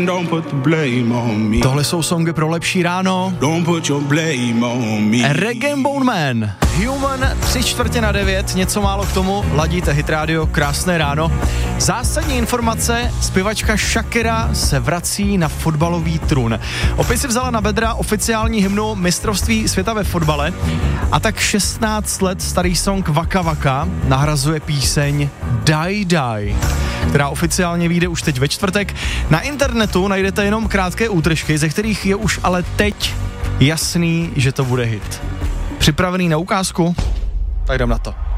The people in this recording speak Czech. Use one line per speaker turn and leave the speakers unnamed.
Tohle jsou songy pro lepší ráno. Reggae Bone Man, Human, 8:03, něco málo k tomu, ladíte Hit Radio, krásné ráno. Zásadní informace, zpěvačka Shakira se vrací na fotbalový trůn. Opět si vzala na bedra oficiální hymnu mistrovství světa ve fotbale a tak 16 let starý song Waka Waka nahrazuje píseň Die Die, která oficiálně vyjde už teď ve čtvrtek. Na internetu najdete jenom krátké útržky, ze kterých je už ale teď jasný, že to bude hit. Připravený na ukázku? Tak jdem na to.